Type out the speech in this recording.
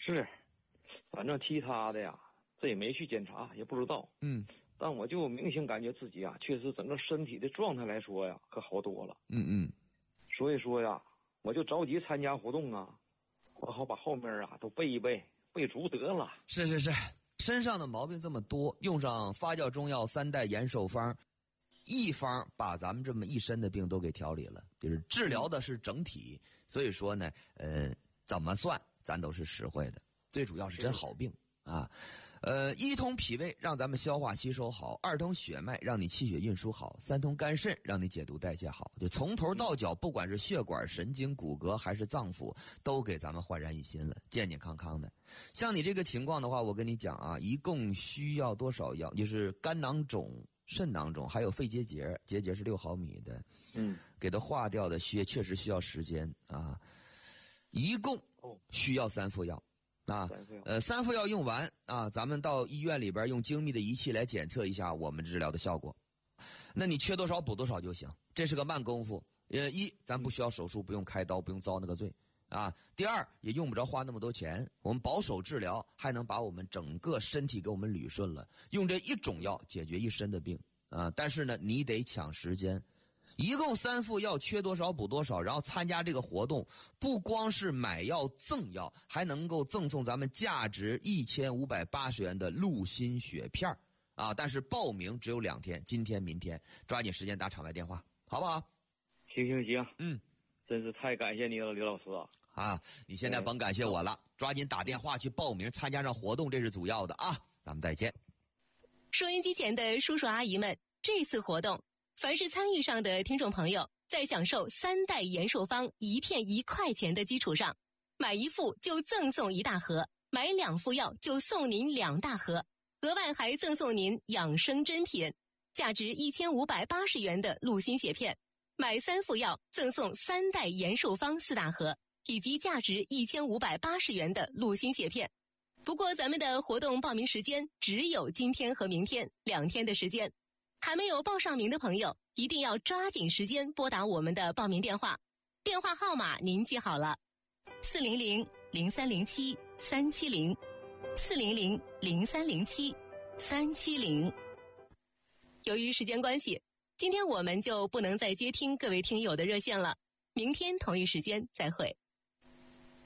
是，反正其他的呀，这也没去检查，也不知道。但我就明显感觉自己啊，确实整个身体的状态来说呀，可好多了。所以说呀，我就着急参加活动啊，我好把后面啊都背一背，背足得了。 是，身上的毛病这么多，用上发酵中药3代延寿方，一方把咱们这么一身的病都给调理了，就是治疗的是整体。所以说呢，怎么算咱都是实惠的，最主要是真好病啊。一通脾胃让咱们消化吸收好，二通血脉让你气血运输好，三通肝肾让你解毒代谢好，就从头到脚，不管是血管、神经、骨骼还是脏腑，都给咱们焕然一新了，健健康康的。像你这个情况的话，我跟你讲啊，一共需要多少药？就是肝囊肿、肾囊肿，还有肺结节，结节是6毫米的，给它化掉的血确实需要时间啊，一共需要3副药。3副药用完啊，咱们到医院里边用精密的仪器来检测一下我们治疗的效果。那你缺多少补多少就行，这是个慢功夫。咱不需要手术，不用开刀，不用遭那个罪啊。第二，也用不着花那么多钱，我们保守治疗，还能把我们整个身体给我们捋顺了。用这一种药解决一身的病啊，但是呢，你得抢时间。一共3副药，缺多少补多少，然后参加这个活动，不光是买药赠药，还能够赠送咱们价值1580元的鹿心血片啊！但是报名只有2天，今天明天，抓紧时间打场外电话，好不好？ 行，真是太感谢你了，刘老师啊！你现在甭感谢我了，抓紧打电话去报名，参加上活动，这是主要的啊！咱们再见。 收音机前的叔叔阿姨们，这次活动凡是参与上的听众朋友，在享受3代延寿方1片1块钱的基础上，买1副就赠送1大盒，买2副药就送您2大盒，额外还赠送您养生珍品，价值1580元的鹿心血片，买3副药赠送3代延寿方4大盒，以及价值1580元的鹿心血片。不过咱们的活动报名时间只有今天和明天2天的时间。还没有报上名的朋友，一定要抓紧时间拨打我们的报名电话，电话号码您记好了，400-0307-370，400-0307-370。由于时间关系，今天我们就不能再接听各位听友的热线了，明天同一时间再会。